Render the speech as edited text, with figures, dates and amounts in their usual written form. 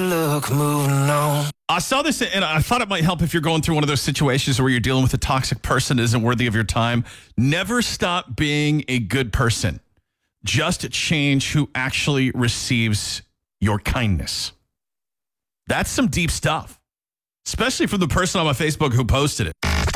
look, moving on. I saw this and I thought it might help if you're going through one of those situations where you're dealing with a toxic person that isn't worthy of your time. Never stop being a good person. Just change who actually receives your kindness. That's some deep stuff, especially from the person on my Facebook who posted it.